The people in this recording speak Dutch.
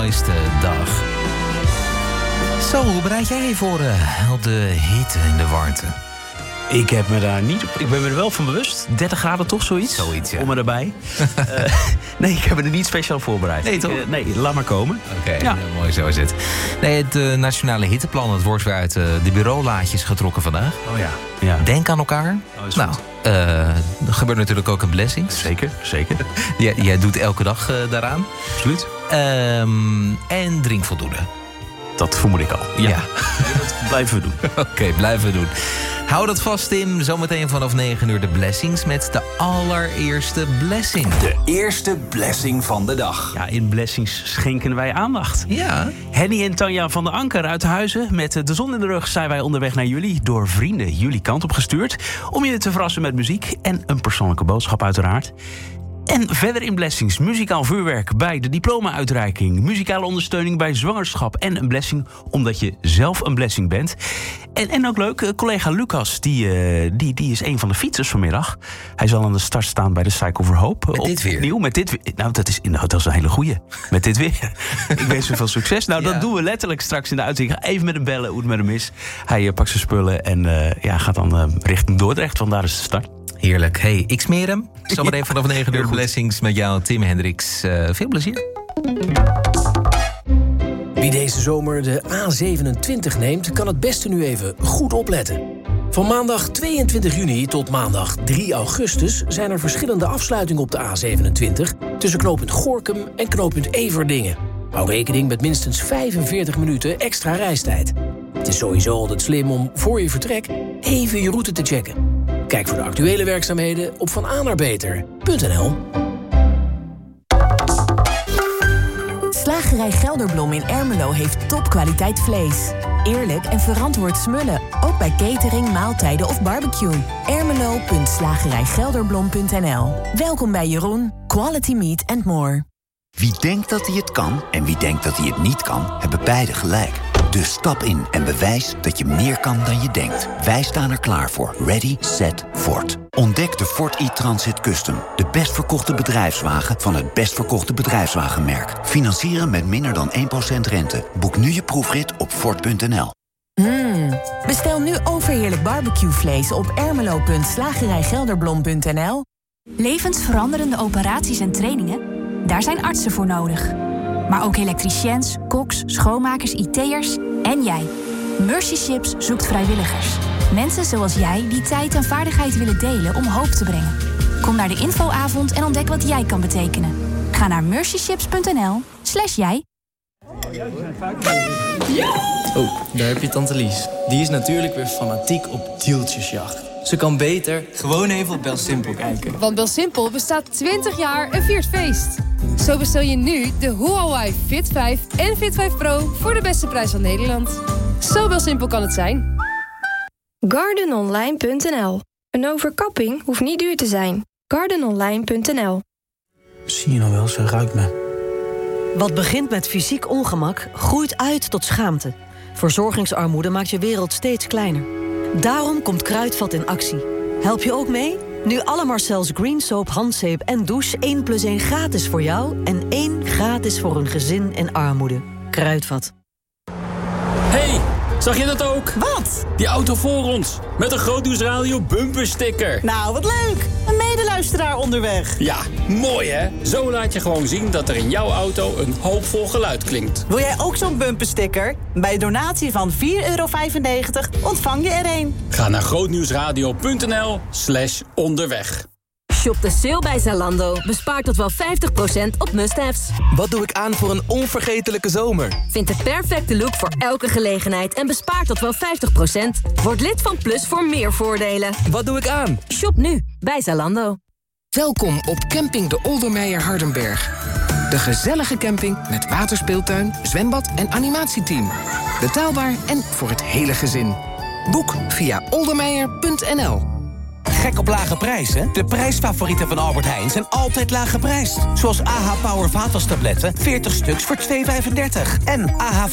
mooiste dag. Zo, hoe bereid jij je voor op de hitte en de warmte? Ik heb me daar niet op. Ik ben me er wel van bewust. 30 graden toch, zoiets? Zoiets, ja. Om me erbij. Nee, ik heb me er niet speciaal voorbereid. Nee, toch? Nee, laat maar komen. Oké, Ja. mooi zo is het. Nee, het nationale hitteplan, het wordt weer uit de bureaulaadjes getrokken vandaag. Oh ja. Denk aan elkaar. Oh, is Nou, goed. er gebeurt natuurlijk ook een blessings. Zeker. Jij doet elke dag daaraan. Absoluut. En drink voldoende. Dat vermoed ik al. Ja. Dat blijven we doen. Oké, blijven we doen. Hou dat vast, Tim. Zometeen vanaf 9 uur de blessings met de allereerste blessing. De eerste blessing van de dag. Ja, in Blessings schenken wij aandacht. Ja. Henny en Tanja van de Anker uit Huizen. Met de zon in de rug zijn wij onderweg naar jullie. Door vrienden jullie kant op gestuurd. Om je te verrassen met muziek en een persoonlijke boodschap uiteraard. En verder in Blessings muzikaal vuurwerk bij de diploma-uitreiking. Muzikale ondersteuning bij zwangerschap. En een blessing omdat je zelf een blessing bent. En ook leuk, collega Lucas, die is een van de fietsers vanmiddag. Hij zal aan de start staan bij de Cycle for Hope. Met dit weer? Opnieuw, met dit weer. Nou, dat is een hele goeie. Met dit weer. Ik wens hem veel succes. Nou, Ja. dat doen we letterlijk straks in de uitzending. Even met hem bellen hoe het met hem is. Hij pakt zijn spullen en gaat dan richting Dordrecht. Vandaar is de start. Heerlijk. Hey, ik smeer hem. Zometeen vanaf 9 uur goed. blessings met jou, Tim Hendricks. Veel plezier. Wie deze zomer de A27 neemt, kan het beste nu even goed opletten. Van maandag 22 juni tot maandag 3 augustus... zijn er verschillende afsluitingen op de A27... tussen knooppunt Gorinchem en knooppunt Everdingen. Hou rekening met minstens 45 minuten extra reistijd. Het is sowieso altijd slim om voor je vertrek even je route te checken. Kijk voor de actuele werkzaamheden op vanaarbeter.nl. Slagerij Gelderblom in Ermelo heeft topkwaliteit vlees. Eerlijk en verantwoord smullen, ook bij catering, maaltijden of barbecue. Ermelo.slagerijgelderblom.nl. Welkom bij Jeroen, Quality Meat and More. Wie denkt dat hij het kan en wie denkt dat hij het niet kan, hebben beide gelijk. Dus stap in en bewijs dat je meer kan dan je denkt. Wij staan er klaar voor. Ready, set, Ford. Ontdek de Ford e-Transit Custom. De best verkochte bedrijfswagen van het best verkochte bedrijfswagenmerk. Financieren met minder dan 1% rente. Boek nu je proefrit op Ford.nl. Bestel nu overheerlijk barbecuevlees op ermelo.slagerijgelderblom.nl. Levensveranderende operaties en trainingen? Daar zijn artsen voor nodig. Maar ook elektriciëns, koks, schoonmakers, IT'ers en jij. Mercy Ships zoekt vrijwilligers. Mensen zoals jij die tijd en vaardigheid willen delen om hoop te brengen. Kom naar de infoavond en ontdek wat jij kan betekenen. Ga naar mercyships.nl/jij. Oh, daar heb je tante Lies. Die is natuurlijk weer fanatiek op deeltjesjacht. Ze kan beter gewoon even op BelSimpel kijken. Want BelSimpel bestaat 20 jaar en viert feest. Zo bestel je nu de Huawei Fit 5 en Fit 5 Pro voor de beste prijs van Nederland. Zo BelSimpel kan het zijn. Gardenonline.nl. Een overkapping hoeft niet duur te zijn. Gardenonline.nl. Zie je nou wel, ze ruikt me. Wat begint met fysiek ongemak, groeit uit tot schaamte. Verzorgingsarmoede maakt je wereld steeds kleiner. Daarom komt Kruidvat in actie. Help je ook mee? Nu alle Marcel's Green Soap, handzeep en douche 1+1 gratis voor jou... en 1 gratis voor een gezin in armoede. Kruidvat. Hey, zag je dat ook? Wat? Die auto voor ons, met een Groot Nieuwsradio bumpersticker. Nou, wat leuk. Een medeluisteraar onderweg. Ja, mooi hè? Zo laat je gewoon zien dat er in jouw auto een hoopvol geluid klinkt. Wil jij ook zo'n bumpersticker? Bij een donatie van €4,95 ontvang je er een. Ga naar grootnieuwsradio.nl/onderweg. Shop de sale bij Zalando. Bespaar tot wel 50% op must-haves. Wat doe ik aan voor een onvergetelijke zomer? Vind de perfecte look voor elke gelegenheid en bespaar tot wel 50%. Word lid van Plus voor meer voordelen. Wat doe ik aan? Shop nu bij Zalando. Welkom op camping de Oldermeijer Hardenberg. De gezellige camping met waterspeeltuin, zwembad en animatieteam. Betaalbaar en voor het hele gezin. Boek via oldermeijer.nl. Gek op lage prijzen? De prijsfavorieten van Albert Heijn zijn altijd laag geprijsd. Zoals AH Power vaatwastabletten, 40 stuks voor €2,35. En AH